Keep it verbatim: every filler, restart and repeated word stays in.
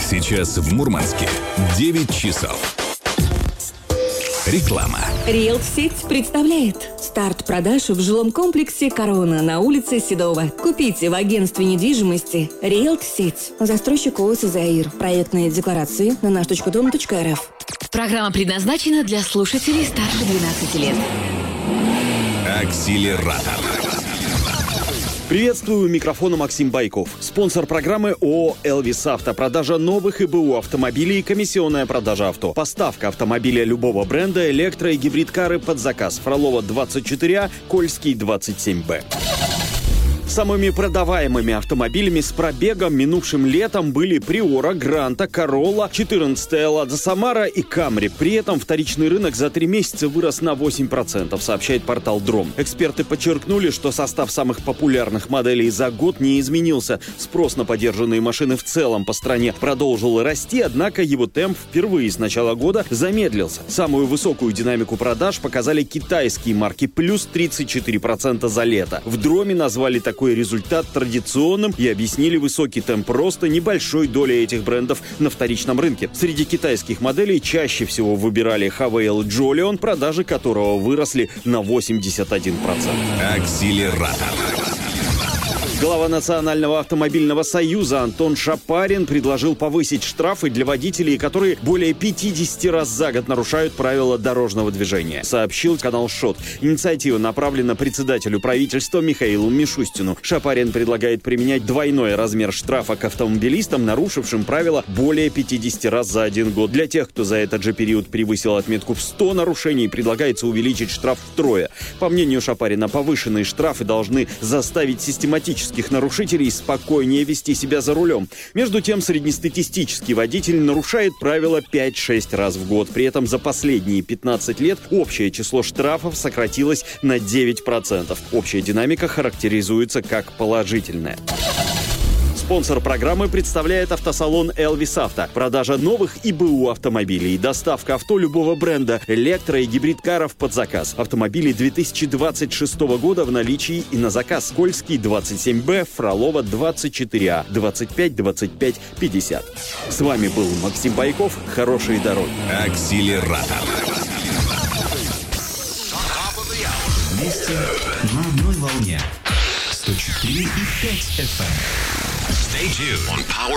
Сейчас в Мурманске девять часов. Реклама. Риэлт-сеть представляет старт продаж в жилом комплексе «Корона» на улице Седова. Купите в агентстве недвижимости Риэлт-сеть. Застройщик ООО «Заир». Проектные декларации на наш точка дом точка эр эф. Программа предназначена для слушателей старше двенадцати лет. Акселератор. Приветствую, у микрофона Максим Байков. Спонсор программы ООО «Элвис Авто». Продажа новых и бэ у автомобилей, комиссионная продажа авто. Поставка автомобиля любого бренда, электро- и гибрид-кары под заказ. Фролова двадцать четыре А, Кольский двадцать семь Б. Самыми продаваемыми автомобилями с пробегом минувшим летом были Приора, Гранта, Королла, четырнадцатая Лада Самара и Камри. При этом вторичный рынок за три месяца вырос на восемь процентов, сообщает портал Дром. Эксперты подчеркнули, что состав самых популярных моделей за год не изменился. Спрос на подержанные машины в целом по стране продолжил расти, однако его темп впервые с начала года замедлился. Самую высокую динамику продаж показали китайские марки, плюс тридцать четыре процента за лето. В Дроме назвали такой Такой результат традиционным и объяснили высокий темп роста небольшой доли этих брендов на вторичном рынке. Среди китайских моделей чаще всего выбирали Хавейл Джолион, продажи которого выросли на восемьдесят один процент. Акселератор. Глава Национального автомобильного союза Антон Шапарин предложил повысить штрафы для водителей, которые более пятьдесят раз за год нарушают правила дорожного движения, сообщил канал ШОТ. Инициатива направлена председателю правительства Михаилу Мишустину. Шапарин предлагает применять двойной размер штрафа к автомобилистам, нарушившим правила более пятьдесят раз за один год. Для тех, кто за этот же период превысил отметку в сто нарушений, предлагается увеличить штраф втрое. По мнению Шапарина, повышенные штрафы должны заставить систематически нарушителей спокойнее вести себя за рулем. Между тем, среднестатистический водитель нарушает правила пять-шесть раз в год. При этом за последние пятнадцать лет общее число штрафов сократилось на девять процентов. Общая динамика характеризуется как положительная. Спонсор программы представляет автосалон «Элвис Авто». Продажа новых и бэ у автомобилей. Доставка авто любого бренда, электро- и гибрид-каров под заказ. Автомобили две тысячи двадцать шестого года в наличии и на заказ. Кольский двадцать семь Б, Фролова двадцать четыре А, двадцать пять двадцать пять пятьдесят. С вами был Максим Байков. Хорошей дороги. Акселератор. Вместе на одной волне. сто четыре и пять эф эм. Stay tuned on Power